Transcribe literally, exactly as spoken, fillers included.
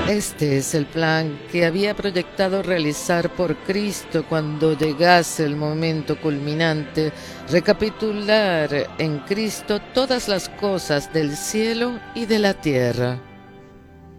Este es el plan que había proyectado realizar por Cristo cuando llegase el momento culminante, recapitular en Cristo todas las cosas del cielo y de la tierra.